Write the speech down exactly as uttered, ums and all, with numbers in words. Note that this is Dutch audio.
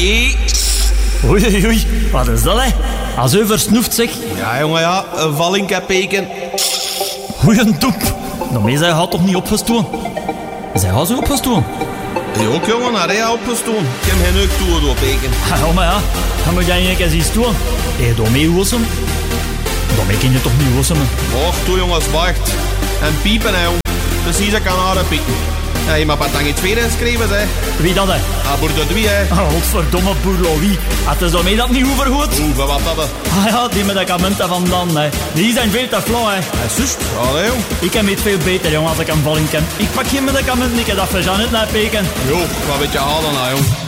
twee. Oei, oei, oei. Wat is dat, hè? Als u versnoeft, zeg. Ja, jongen, ja. Een vallinkepeken. Oei, een doep. Daarmee zij gaat toch niet opgestoken? Zij gaat zo opgestoken? Je ook, jongen, naar hij opgestoken. Ik heb geen neuk toe door peken. Ja, maar ja. Dan moet jij een keer zien stoen. Hé, daarmee wossen. Daarmee kun je toch niet wossen, man. Och, toe, jongens, wacht. En piepen, hè, jong. Precies, ik kan haar pieken. Ja, je mag dan in tweede inschrijven, hè. Wie dat, hè? Ah, boer de Dwie, hè. Oh, godverdomme boer Louis. Had is daarmee dat niet goed vergoed? Oeh, wat dat, hè. Ah ja, die medicamenten van dan, hè. Die zijn veel te flauw, hè. Ja, zus. Allee, jong. Ik heb het veel beter, jong, als ik een valling ken. Ik pak geen medicamenten, ik heb dat voor Jeannette naar peken. Jo, wat weet je halen, nou, jong.